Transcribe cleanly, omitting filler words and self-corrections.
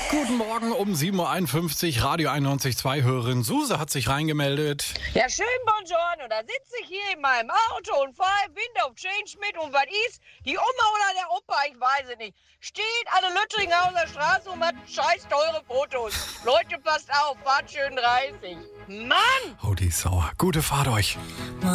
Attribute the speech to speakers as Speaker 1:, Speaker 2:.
Speaker 1: Guten Morgen um 7.51 Uhr, Radio 91.2 Hörerin Suse hat sich reingemeldet.
Speaker 2: Ja, schön, buongiorno. Da sitze ich hier in meinem Auto und fahre Wind auf Change mit. Und was ist? Die Oma oder der Opa, ich weiß es nicht. Steht alle Lüttringen auf der Straße und macht scheiß teure Fotos. Leute, passt auf, fahrt schön 30. Mann!
Speaker 1: Oh, die Sau. Gute Fahrt euch.